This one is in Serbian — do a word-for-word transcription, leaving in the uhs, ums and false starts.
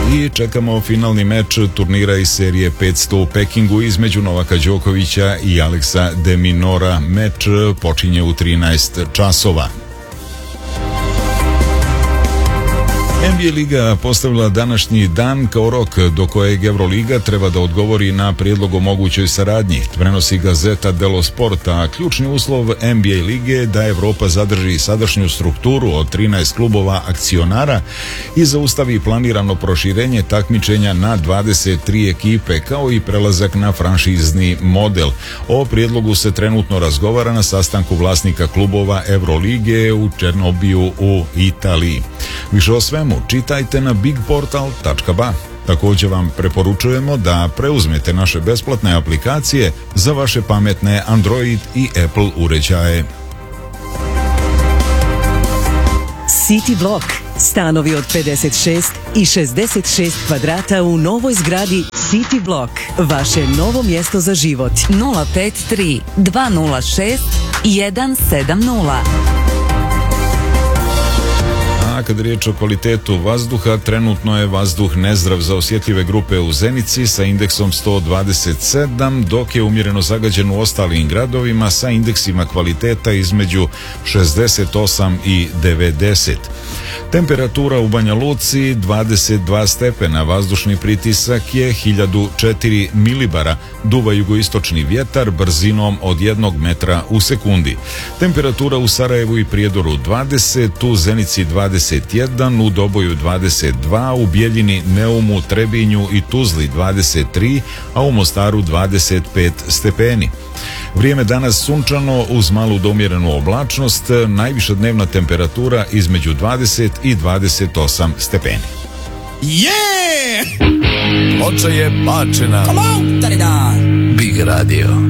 I čekamo finalni meč turnira iz serije petsto u Pekingu između Novaka Đokovića i Aleksa de Minora. Meč počinje u trinaest časova. N B A liga postavila današnji dan kao rok do kojeg Euroliga treba da odgovori na prijedlog o mogućoj saradnji. Prenosi Gazeta dello Sport, a ključni uslov N B A lige je da Evropa zadrži sadašnju strukturu od trinaest klubova akcionara i zaustavi planirano proširenje takmičenja na dvadeset tri ekipe, kao i prelazak na franšizni model. O prijedlogu se trenutno razgovara na sastanku vlasnika klubova Eurolige u Černobiju u Italiji. Više o svemu čitajte na big portal tačka ba. Također vam preporučujemo da preuzmete naše besplatne aplikacije za vaše pametne Android i Apple uređaje. City Block. Stanovi od pedeset šest i šezdeset šest kvadrata u novoj zgradi City Block. Vaše novo mjesto za život. nula pet tri dva nula šest jedan sedam nula. A kad je riječ o kvalitetu vazduha, trenutno je vazduh nezdrav za osjetljive grupe u Zenici sa indeksom sto dvadeset sedam, dok je umjereno zagađen u ostalim gradovima sa indeksima kvaliteta između šezdeset osam i devedeset. Temperatura u Banja Luci dvadeset dva stepena, vazdušni pritisak je hiljadu četiri milibara, duva jugoistočni vjetar brzinom od jednog metra u sekundi. Temperatura u Sarajevu i Prijedoru dvadeset, u Zenici dvadeset jedan, u Doboju dvadeset dva, u Bijeljini, Neumu, Trebinju i Tuzli dvadeset tri, a u Mostaru dvadeset pet stepeni. Vrijeme danas sunčano uz malu do umjerenu oblačnost, najviša dnevna temperatura između dvadeset i dvadeset osam stepeni. Yeah! Ploča je bačena. Come on, da-da-da. Big Radio.